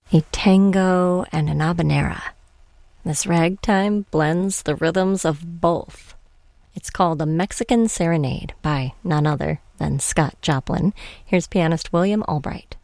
A tango and an habanera. This ragtime blends the rhythms of both. It's called A Mexican Serenade by none other than Scott Joplin. Here's pianist William Albright.